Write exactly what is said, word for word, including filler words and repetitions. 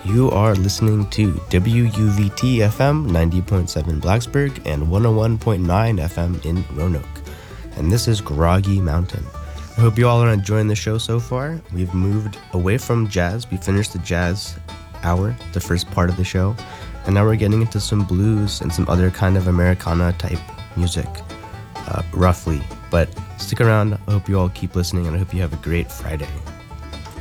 You are listening to W U V T F M ninety point seven Blacksburg and one oh one point nine F M in Roanoke. And this is Groggy Mountain. I hope you all are enjoying the show so far. We've moved away from jazz. We finished the jazz hour, the first part of the show. And now we're getting into some blues and some other kind of Americana type music, uh, roughly. But stick around. I hope you all keep listening and I hope you have a great Friday.